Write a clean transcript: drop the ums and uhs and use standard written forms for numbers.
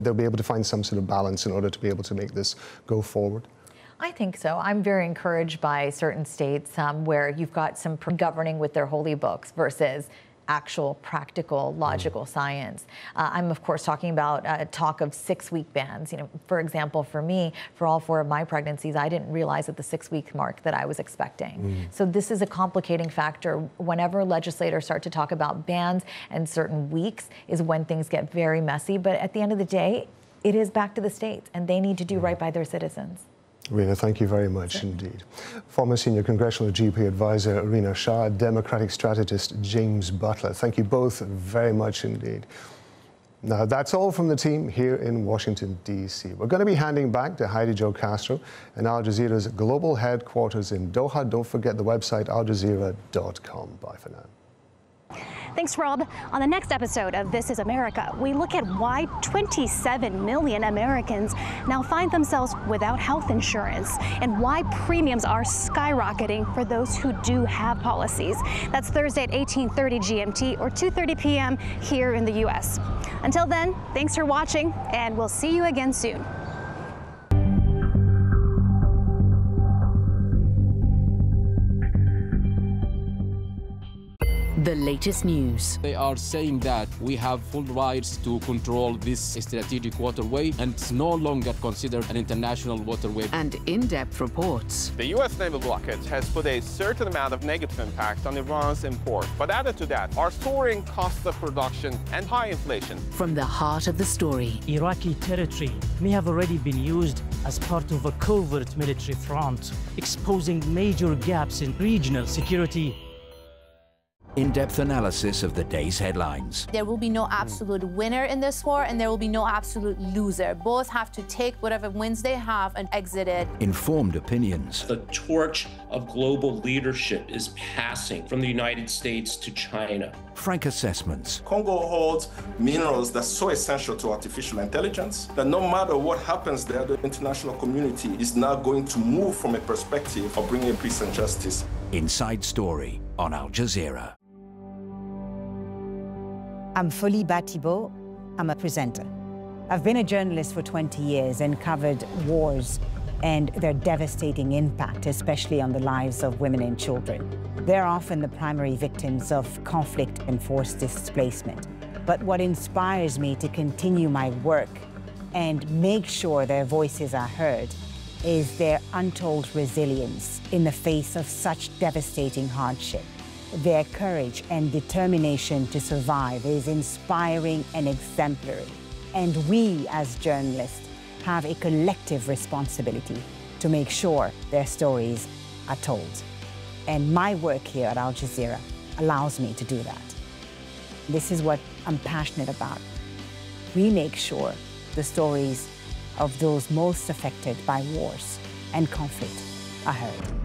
they'll be able to find some sort of balance in order to be able to make this go forward? I think so. I'm very encouraged by certain states where you've got some governing with their holy books versus actual practical logical science. I'm of course talking about talk of 6-week bans. For example, for me, for all 4 of my pregnancies, I didn't realize at the 6-week mark that I was expecting. So this is a complicating factor. Whenever legislators start to talk about bans and certain weeks is when things get very messy. But at the end of the day, it is back to the states, and they need to do right by their citizens. Rina, thank you very much indeed. Former senior congressional GOP advisor Rina Shah, Democratic strategist James Butler. Thank you both very much indeed. Now, that's all from the team here in Washington, D.C. We're going to be handing back to Heidi Jo Castro and Al Jazeera's global headquarters in Doha. Don't forget the website, aljazeera.com. Bye for now. Thanks, Rob. On the next episode of This is America, we look at why 27 million Americans now find themselves without health insurance and why premiums are skyrocketing for those who do have policies. That's Thursday at 18:30 GMT or 2:30 p.m. here in the U.S. Until then, thanks for watching, and we'll see you again soon. The latest news. They are saying that we have full rights to control this strategic waterway and it's no longer considered an international waterway. And in-depth reports. The U.S. naval blockade has put a certain amount of negative impact on Iran's import. But added to that are soaring costs of production and high inflation. From the heart of the story. Iraqi territory may have already been used as part of a covert military front, exposing major gaps in regional security. In-depth analysis of the day's headlines. There will be no absolute winner in this war, and there will be no absolute loser. Both have to take whatever wins they have and exit it. Informed opinions. The torch of global leadership is passing from the United States to China. Frank assessments. Congo holds minerals that's so essential to artificial intelligence that no matter what happens there, the international community is now going to move from a perspective of bringing peace and justice. Inside Story on Al Jazeera. I'm Foliba Thibault. I'm a presenter. I've been a journalist for 20 years and covered wars and their devastating impact, especially on the lives of women and children. They're often the primary victims of conflict and forced displacement. But what inspires me to continue my work and make sure their voices are heard is their untold resilience in the face of such devastating hardship. Their courage and determination to survive is inspiring and exemplary. And we, as journalists, have a collective responsibility to make sure their stories are told. And my work here at Al Jazeera allows me to do that. This is what I'm passionate about. We make sure the stories of those most affected by wars and conflict are heard.